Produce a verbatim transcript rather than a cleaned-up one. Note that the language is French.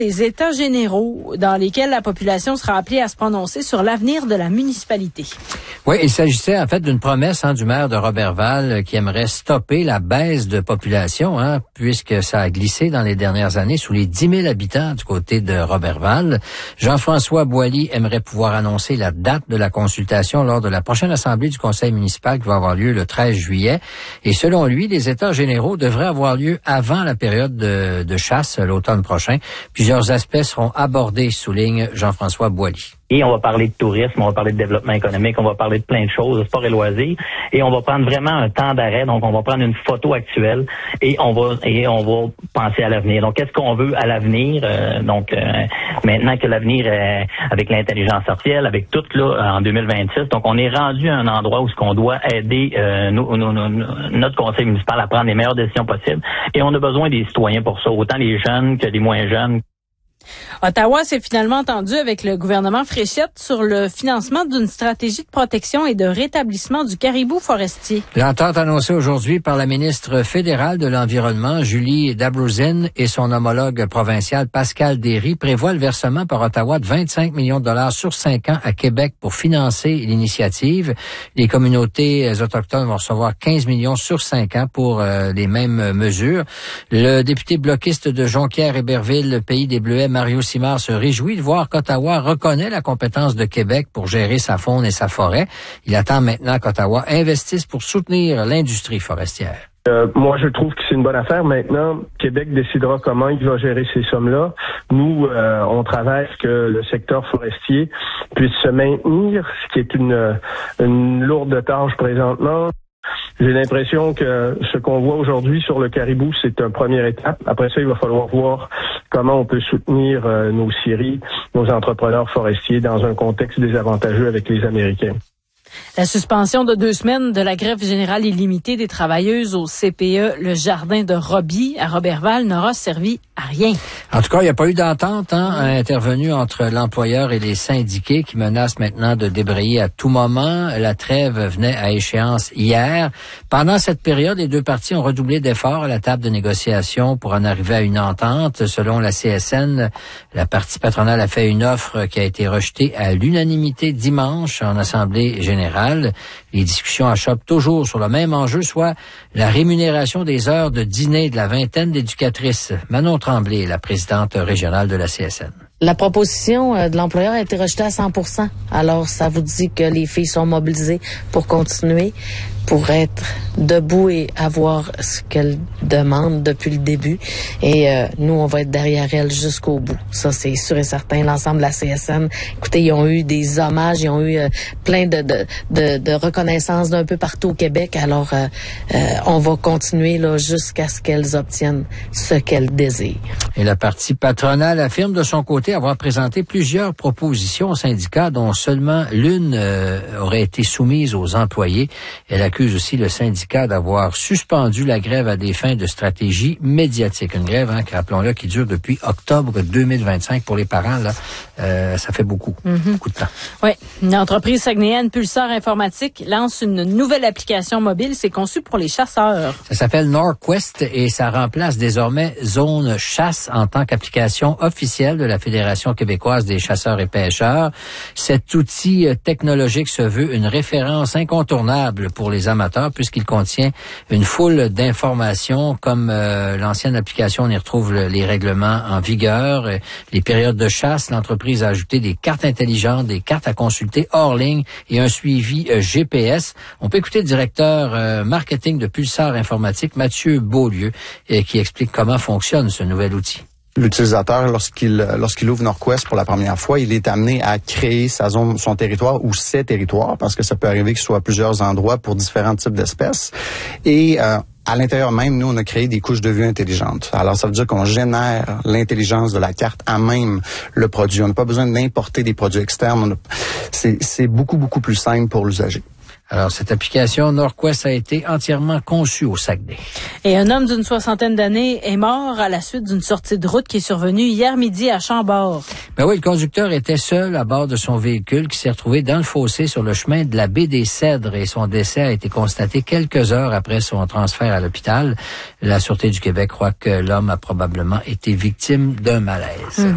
Des états généraux dans lesquels la population sera appelée à se prononcer sur l'avenir de la municipalité. Oui, il s'agissait en fait d'une promesse hein, du maire de Roberval qui aimerait stopper la baisse de population, hein, puisque ça a glissé dans les dernières années sous les dix mille habitants du côté de Roberval. Jean-François Boilly aimerait pouvoir annoncer la date de la consultation lors de la prochaine assemblée du conseil municipal qui va avoir lieu le treize juillet. Et selon lui, les états généraux devraient avoir lieu avant la période de, de chasse l'automne prochain. Plusieurs aspects seront abordés, souligne Jean-François Boilly. Et on va parler de tourisme, on va parler de développement économique, on va parler de plein de choses, de sport et loisirs. Et on va prendre vraiment un temps d'arrêt. Donc, on va prendre une photo actuelle et on va et on va penser à l'avenir. Donc, qu'est-ce qu'on veut à l'avenir? Euh, donc, euh, maintenant que l'avenir est avec l'intelligence artificielle, avec tout là en deux mille vingt-six. Donc, on est rendu à un endroit où ce qu'on doit aider euh, nous, nous, nous, notre conseil municipal à prendre les meilleures décisions possibles. Et on a besoin des citoyens pour ça, autant les jeunes que les moins jeunes. Ottawa s'est finalement entendu avec le gouvernement Fréchette sur le financement d'une stratégie de protection et de rétablissement du caribou forestier. L'entente annoncée aujourd'hui par la ministre fédérale de l'Environnement, Julie Dabrouzin, et son homologue provincial, Pascal Derry, prévoit le versement par Ottawa de vingt-cinq millions de dollars sur cinq ans à Québec pour financer l'initiative. Les communautés autochtones vont recevoir quinze millions sur cinq ans pour euh, les mêmes mesures. Le député bloquiste de Jonquière-Héberville, Pays des Bleuets, Mario Simard, se réjouit de voir qu'Ottawa reconnaît la compétence de Québec pour gérer sa faune et sa forêt. Il attend maintenant qu'Ottawa investisse pour soutenir l'industrie forestière. Euh, moi, je trouve que c'est une bonne affaire. Maintenant, Québec décidera comment il va gérer ces sommes-là. Nous, euh, on travaille pour que le secteur forestier puisse se maintenir, ce qui est une, une lourde tâche présentement. J'ai l'impression que ce qu'on voit aujourd'hui sur le caribou, c'est une première étape. Après ça, il va falloir voir comment on peut soutenir euh, nos scieries, nos entrepreneurs forestiers dans un contexte désavantageux avec les Américains. La suspension de deux semaines de la grève générale illimitée des travailleuses au C P E, le jardin de Roby à Roberval, n'aura servi à rien. En tout cas, il n'y a pas eu d'entente hein, intervenue entre l'employeur et les syndiqués qui menacent maintenant de débrayer à tout moment. La trêve venait à échéance hier. Pendant cette période, les deux parties ont redoublé d'efforts à la table de négociation pour en arriver à une entente. Selon la C S N, la partie patronale a fait une offre qui a été rejetée à l'unanimité dimanche en assemblée générale. Les discussions achoppent toujours sur le même enjeu, soit la rémunération des heures de dîner de la vingtaine d'éducatrices. Manon Tremblay, la présidente régionale de la C S N. La proposition de l'employeur a été rejetée à cent pour cent. Alors, ça vous dit que les filles sont mobilisées pour continuer, pour être debout et avoir ce qu'elles demandent depuis le début. Et euh, nous, on va être derrière elles jusqu'au bout. Ça, c'est sûr et certain. L'ensemble de la C S N, écoutez, ils ont eu des hommages, ils ont eu euh, plein de, de, de, de reconnaissances d'un peu partout au Québec. Alors, euh, euh, on va continuer là jusqu'à ce qu'elles obtiennent ce qu'elles désirent. Et la partie patronale affirme de son côté avoir présenté plusieurs propositions au syndicat, dont seulement l'une euh, aurait été soumise aux employés. Elle accuse aussi le syndicat d'avoir suspendu la grève à des fins de stratégie médiatique. Une grève, hein, rappelons-le, qui dure depuis octobre deux mille vingt-cinq. Pour les parents, là, euh, ça fait beaucoup, mm-hmm. beaucoup de temps. Oui, une entreprise saguenéenne, Pulsar Informatique, lance une nouvelle application mobile. C'est conçu pour les chasseurs. Ça s'appelle NorQuest et ça remplace désormais Zone Chasse en tant qu'application officielle de la Fédération québécoise des chasseurs et pêcheurs. Cet outil technologique se veut une référence incontournable pour les amateurs puisqu'il contient une foule d'informations comme euh, l'ancienne application, on y retrouve le, les règlements en vigueur, euh, les périodes de chasse. L'entreprise a ajouté des cartes intelligentes, des cartes à consulter hors ligne et un suivi euh, G P S. On peut écouter le directeur euh, marketing de Pulsar Informatique, Mathieu Beaulieu, euh, qui explique comment fonctionne ce nouvel outil. L'utilisateur, lorsqu'il lorsqu'il ouvre NorQuest pour la première fois, il est amené à créer sa zone, son territoire ou ses territoires, parce que ça peut arriver qu'il soit à plusieurs endroits pour différents types d'espèces. Et euh, à l'intérieur même, nous, on a créé des couches de vue intelligentes. Alors, ça veut dire qu'on génère l'intelligence de la carte à même le produit. On n'a pas besoin d'importer des produits externes. On a, c'est, c'est beaucoup, beaucoup plus simple pour l'usager. Alors, cette application NorQuest a été entièrement conçue au Saguenay. Et un homme d'une soixantaine d'années est mort à la suite d'une sortie de route qui est survenue hier midi à Chambord. Ben oui, le conducteur était seul à bord de son véhicule qui s'est retrouvé dans le fossé sur le chemin de la baie des Cèdres et son décès a été constaté quelques heures après son transfert à l'hôpital. La Sûreté du Québec croit que l'homme a probablement été victime d'un malaise. Mmh.